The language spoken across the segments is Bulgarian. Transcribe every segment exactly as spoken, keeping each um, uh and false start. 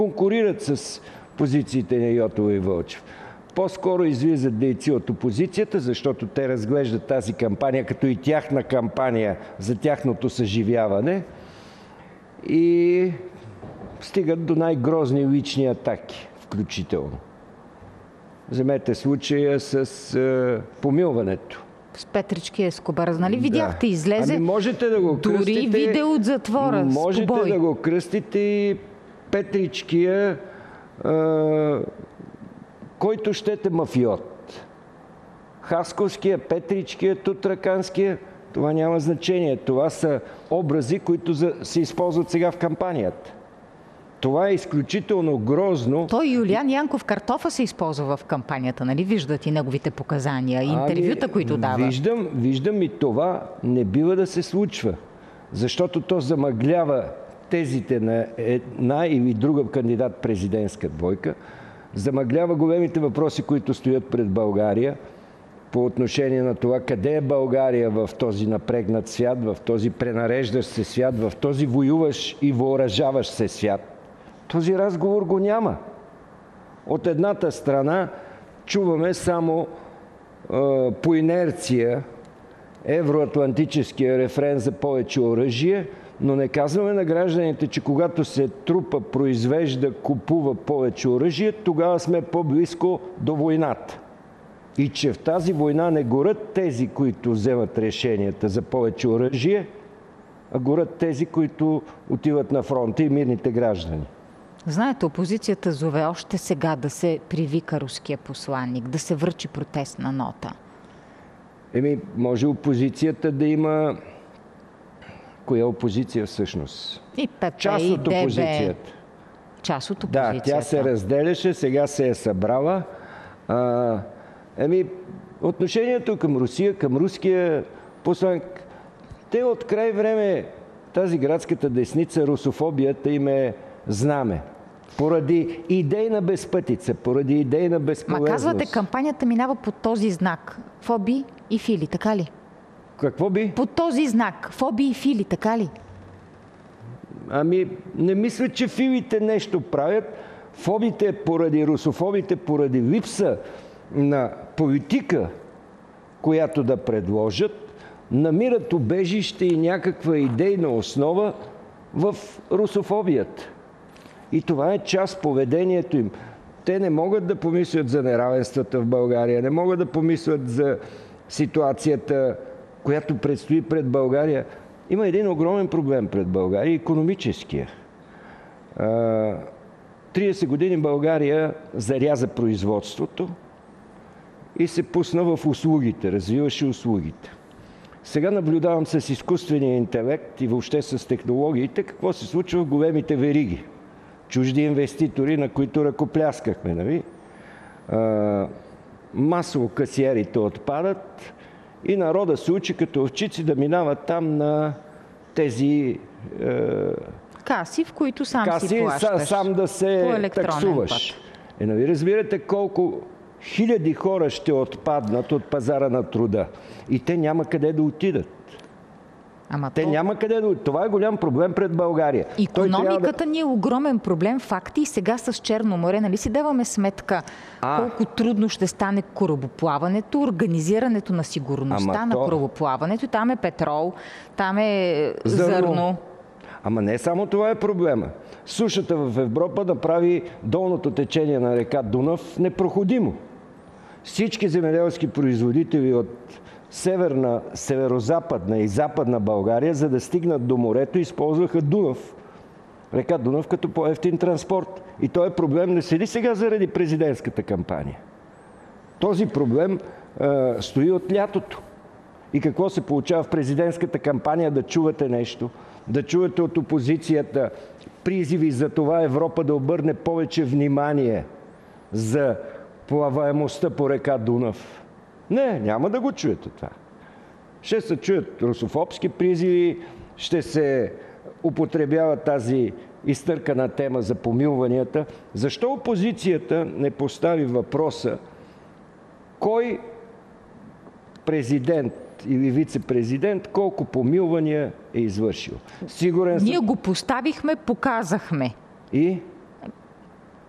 конкурират с позициите на Йотова и Вълчев. По-скоро излизат дейци от опозицията, защото те разглеждат тази кампания като и тяхна кампания за тяхното съживяване и стигат до най-грозни лични атаки, включително. Вземете случая с е, помилването. С Петрички Ескобар. Нали видяхте, да. Излезе ами можете да го дори кръстите, видео от затвора. Можете да го кръстите и Петричкия, е, който щете мафиот. Хасковския, Петричкия, Тутраканския, това няма значение. Това са образи, които се използват сега в кампанията. Това е изключително грозно. Той Юлиан Янков Картофа се използва в кампанията, нали? Виждат и неговите показания, интервюта, ами, които дава. Виждам, виждам и това не бива да се случва, защото то замъглява тезите на една или друга кандидат-президентска двойка, замъглява големите въпроси, които стоят пред България по отношение на това къде е България в този напрегнат свят, в този пренареждащ се свят, в този воюващ и въоръжаващ се свят. Този разговор го няма. От едната страна чуваме само е, по инерция евроатлантическия рефрен за повече оръжие, но не казваме на гражданите, че когато се трупа, произвежда, купува повече оръжие, тогава сме по-близко до войната. И че в тази война не горят тези, които вземат решенията за повече оръжие, а горят тези, които отиват на фронта и мирните граждани. Знаете, опозицията зове още сега да се привика руския посланник, да се връчи протестна нота. Еми, може опозицията да има... Коя опозиция всъщност? И ПП, част и от ДБ. опозицията. Част от опозицията. Да, тя се разделяше, сега се е събрала. А, еми, отношението към Русия, към руския посланник, те от край време, тази градската десница, русофобията им е знаме. Поради идейна безпътица, поради идейна безполезност. Ма казвате, кампанията минава под този знак. Фоби и фили, така ли? Какво би? Под този знак. Фоби и фили, така ли? Ами, не мисля, че филите нещо правят. Фобите поради русофобите, поради липса на политика, която да предложат, намират убежище и някаква идейна основа в русофобията. И това е част поведението им. Те не могат да помислят за неравенствата в България, не могат да помислят за ситуацията, която предстои пред България. Има един огромен проблем пред България – икономическия. тридесет години България заряза производството и се пусна в услугите, развиваше услугите. Сега наблюдавам с изкуствения интелект и въобще с технологиите какво се случва в големите вериги. Чужди инвеститори, на които ръкопляскахме. Нали? А, масово касиерите отпадат и народа се учи като овчици да минават там на тези е, каси, в които сам каси, си плащаш. Сам да се таксуваш. Е, нали разбирате колко хиляди хора ще отпаднат от пазара на труда и те няма къде да отидат. Ама Те то... няма къде да... Това е голям проблем пред България. Икономиката да... ни е огромен проблем. Факти и сега с Черно море. Нали си даваме сметка а... колко трудно ще стане корабоплаването, организирането на сигурността Ама на то... корабоплаването. Там е петрол, там е зърно. зърно. Ама не само това е проблема. Сушата в Европа направи долното течение на река Дунав непроходимо. Всички земеделски производители от северна, северо-западна и западна България, за да стигнат до морето, използваха Дунав, река Дунав, като по-евтин транспорт. И този проблем не седи сега заради президентската кампания. Този проблем е, стои от лятото. И какво се получава в президентската кампания? Да чувате нещо, да чувате от опозицията призиви за това Европа да обърне повече внимание за плаваемостта по река Дунав. Не, няма да го чуете това. Ще се чуят русофобски призиви, ще се употребява тази изтъркана тема за помилванията. Защо опозицията не постави въпроса кой президент или вице-президент колко помилвания е извършил? Сигурен съм... Ние го поставихме, показахме. И?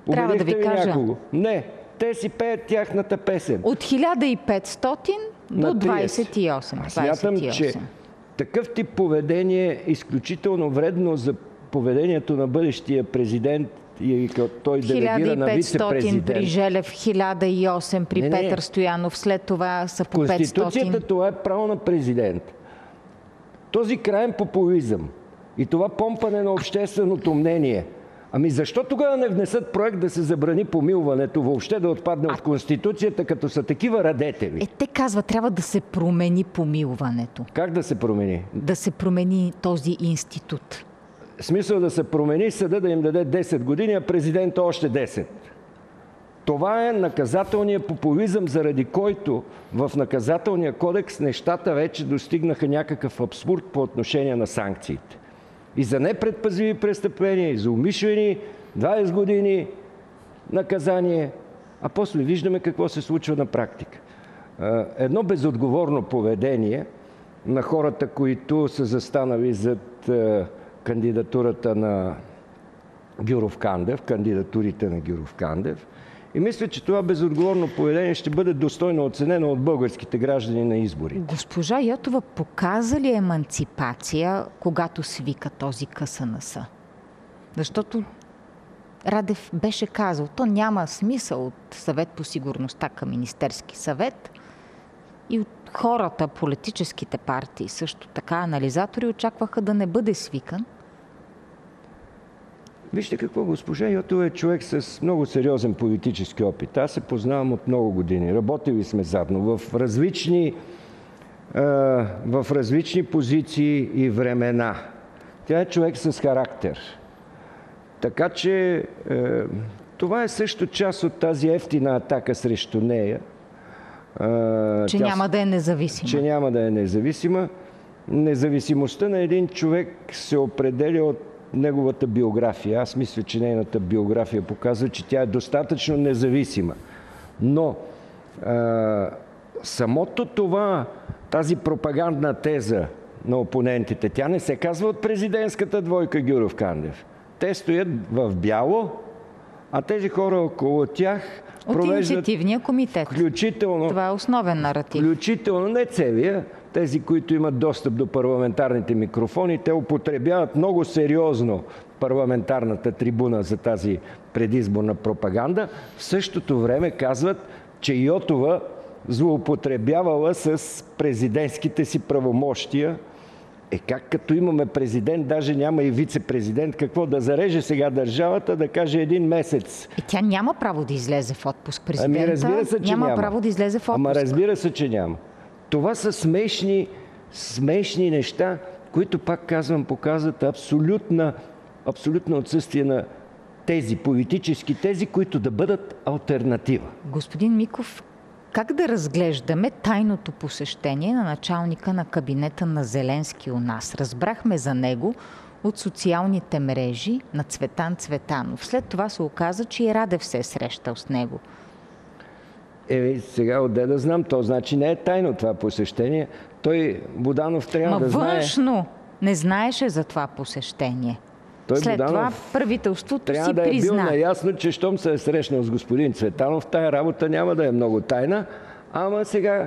Трябва да ви кажа. Някого? Не. Те си пеят тяхната песен. От хиляда и петстотин до двадесет и осем. Аз смятам, че такъв тип поведение е изключително вредно за поведението на бъдещия президент и той делегира на вице-президент. при Желев, хиляда и осем при не, не. Петър Стоянов, след това са по петстотин. Конституцията това е право на президент. Този краен популизъм и това помпане на общественото мнение. Ами защо тогава не внесат проект да се забрани помилването, въобще да отпадне а... от Конституцията, като са такива радетели? Е, те казват, трябва да се промени помилването. Как да се промени? Да се промени този институт. Смисъл да се промени, съда да им даде десет години, а президента още десет. Това е наказателният популизъм, заради който в наказателния кодекс нещата вече достигнаха някакъв абсурд по отношение на санкциите. И за непредпазливи престъпления, и за умишлени двадесет години наказание, а после виждаме какво се случва на практика. Едно безотговорно поведение на хората, които са застанали зад кандидатурата на Гюров Кандев, кандидатурите на Гюров Кандев. И мисля, че това безотговорно поведение ще бъде достойно оценено от българските граждани на избори. Госпожа Йотова показа ли еманципация, когато свика този КСНС? Защото Радев беше казал, то няма смисъл от Съвет по сигурността към Министерски съвет и от хората, политическите партии, също така анализатори, очакваха да не бъде свикан. Вижте какво, госпожа Йотова е човек с много сериозен политически опит. Аз се познавам от много години. Работили сме заедно в различни, е, в различни позиции и времена. Тя е човек с характер. Така че е, това е също част от тази ефтина атака срещу нея. Е, че тя, няма да е независима. Че няма да е независима. Независимостта на един човек се определя от неговата биография. Аз мисля, че нейната биография показва, че тя е достатъчно независима. Но а, самото това, тази пропагандна теза на опонентите, тя не се казва от президентската двойка Гюров Кандев. Те стоят в бяло, а тези хора около тях от провеждат инициативния комитет. Включително, това е основен наратив. Включително не целия, тези, които имат достъп до парламентарните микрофони, те употребяват много сериозно парламентарната трибуна за тази предизборна пропаганда. В същото време казват, че Йотова злоупотребявала с президентските си правомощия. Е как като имаме президент, даже няма и вице-президент, какво да зареже сега държавата, да каже един месец? И тя няма право да излезе в отпуск. Президента ами разбира се, че няма, няма право да излезе в отпуск. Ама разбира се, че няма. Това са смешни, смешни неща, които, пак казвам, показват абсолютна, абсолютно отсъствие на тези, политически тези, които да бъдат алтернатива. Господин Миков, как да разглеждаме тайното посещение на началника на кабинета на Зеленски у нас? Разбрахме за него от социалните мрежи на Цветан Цветанов. След това се оказа, че и Радев се е срещал с него. Е, сега отде да знам, то значи не е тайно това посещение. Той, Буданов, трябва Ма да знае... външно не знаеше за това посещение. Той, След Буданов, това правителството трябва си да е призна. бил наясно, че щом се е срещнал с господин Цветанов, тая работа няма да е много тайна, ама сега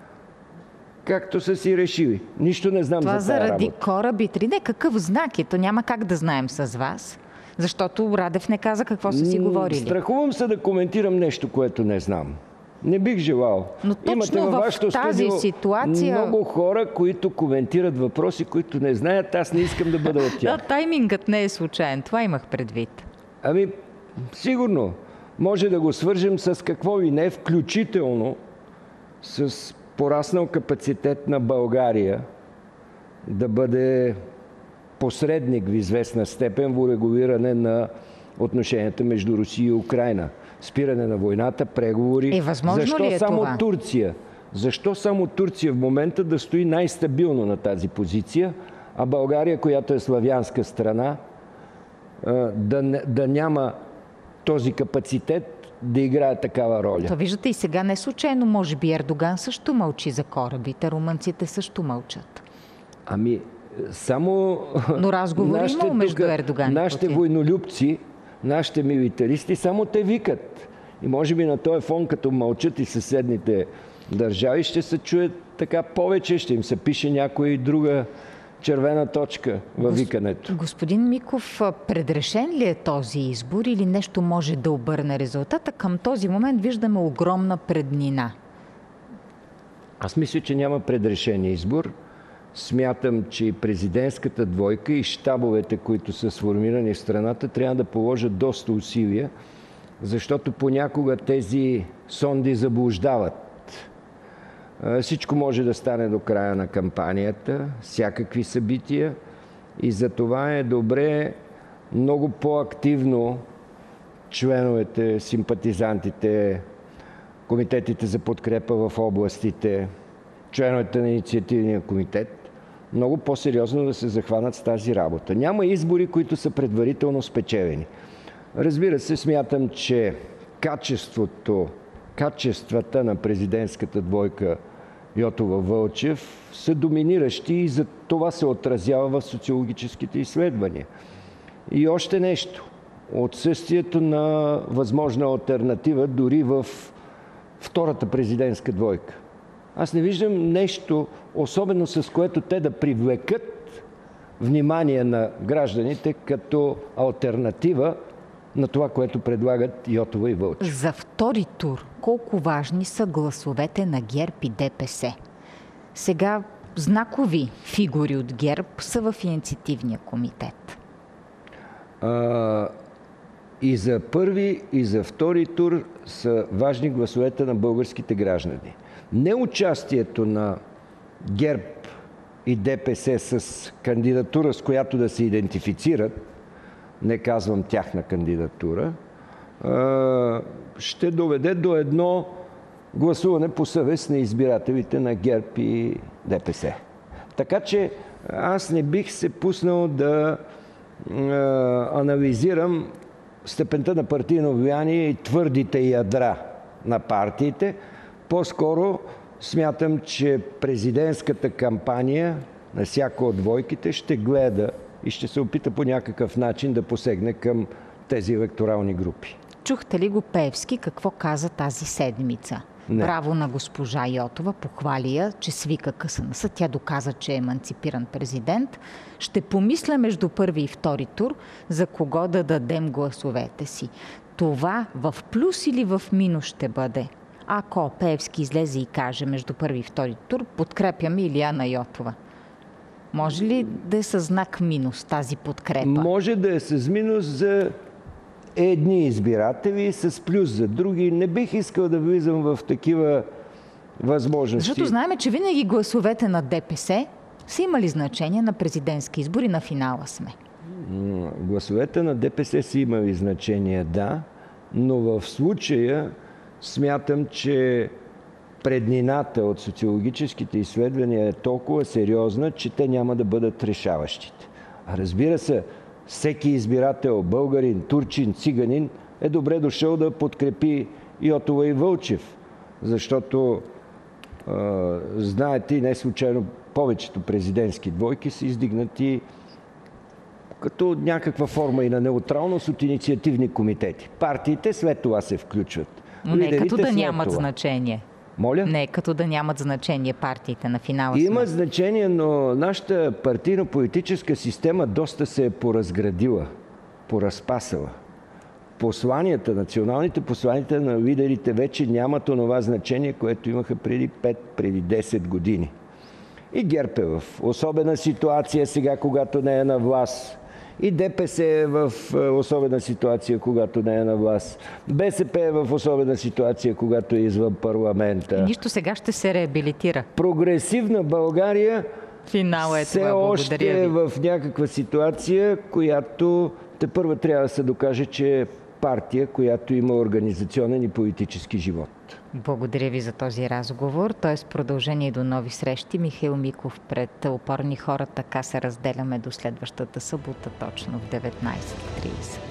както са си решили. Нищо не знам това за тая заради работа. корабите. Не, какъв знак е? То няма как да знаем с вас. Защото Радев не каза какво са си говорили. Страхувам се да коментирам нещо, което не знам. Не бих желал. Но точно Имате във вашето в тази студио ситуация... много хора, които коментират въпроси, които не знаят. Аз не искам да бъда от тях. Да, таймингът не е случайен. Това имах предвид. Ами, сигурно. Може да го свържем с какво и не, включително с пораснал капацитет на България да бъде посредник в известна степен в урегулиране на отношенията между Русия и Украйна. Спиране на войната, преговори. Е, възможно Защо ли е само това? Турция? Защо само Турция в момента да стои най-стабилно на тази позиция, а България, която е славянска страна, да, да няма този капацитет да играе такава роля? То виждате и сега не случайно, може би Ердоган също мълчи за корабите, румънците също мълчат. Ами, само... Но разговори има между Ердоган и Нашите Путин. войнолюбци нашите милитаристи, само те викат. И може би на този фон, като мълчат и съседните държави, ще се чуят така повече, ще им се пише някоя друга червена точка във викането. Господин Миков, предрешен ли е този избор или нещо може да обърне резултата? Към този момент виждаме огромна преднина. Аз мисля, че няма предрешен избор. Смятам, че и президентската двойка и щабовете, които са сформирани в страната, трябва да положат доста усилия, защото понякога тези сонди заблуждават. Всичко може да стане до края на кампанията, всякакви събития, и за това е добре много по-активно членовете, симпатизантите, комитетите за подкрепа в областите, членовете на инициативния комитет, много по-сериозно да се захванат с тази работа. Няма избори, които са предварително спечелени. Разбира се, смятам, че качеството, качествата на президентската двойка Йотова-Вълчев са доминиращи и за това се отразява в социологическите изследвания. И още нещо. Отсъствието на възможна алтернатива дори в втората президентска двойка. Аз не виждам нещо, особено с което те да привлекат внимание на гражданите като алтернатива на това, което предлагат Йотова и Вълчев. За втори тур колко важни са гласовете на ГЕРБ и ДПС? Сега знакови фигури от ГЕРБ са в инициативния комитет. А, и за първи, и за втори тур са важни гласовете на българските граждани. Неучастието на ГЕРБ и ДПС с кандидатура, с която да се идентифицират, не казвам тяхна кандидатура, ще доведе до едно гласуване по съвест на избирателите на ГЕРБ и ДПС. Така че аз не бих се пуснал да анализирам степента на партийно влияние и твърдите ядра на партиите. По-скоро смятам, че президентската кампания на всяка от двойките ще гледа и ще се опита по някакъв начин да посегне към тези електорални групи. Чухте ли го Пеевски какво каза тази седмица? Не. Браво на госпожа Йотова, похвали я, че свика КСНС. Тя доказа, че е еманципиран президент. Ще помисля между първи и втори тур за кого да дадем гласовете си. Това в плюс или в минус ще бъде? Ако Пеевски излезе и каже между първи и втори тур, подкрепяме Илияна Йотова. Може ли да е със знак минус тази подкрепа? Може да е с минус за едни избиратели, с плюс за други. Не бих искал да влизам в такива възможности. Защото знаем, че винаги гласовете на ДПС са имали значение на президентски избори, на финала сме. Гласовете на ДПС са имали значение, да, но в случая смятам, че преднината от социологическите изследвания е толкова сериозна, че те няма да бъдат решаващите. А разбира се, всеки избирател, българин, турчин, циганин, е добре дошъл да подкрепи Йотова и Вълчев, защото а, знаете, и не случайно повечето президентски двойки са издигнати като някаква форма и на неутралност от инициативни комитети. Партиите след това се включват. Но не като да нямат това значение. Моля? Не като да нямат значение партиите на финала. Има сме. значение, но нашата партийно-политическа система доста се е поразградила, поразпасала. Посланията, националните посланията на лидерите вече нямат онова значение, което имаха преди пет, преди десет години. И ГЕРБ е в особена ситуация сега, когато не е на власт. И ДПС е в особена ситуация, когато не е на власт. БСП е в особена ситуация, когато е извън парламента. Нищо, сега ще се реабилитира. Прогресивна България Финала е все това. още е в някаква ситуация, която тепърва трябва да се докаже, че е партия, която има организационен и политически живот. Благодаря ви за този разговор. Т.е. продължение до нови срещи. Михаил Миков пред Опорни хора. Така се разделяме до следващата събота, точно в деветнайсет и трийсет.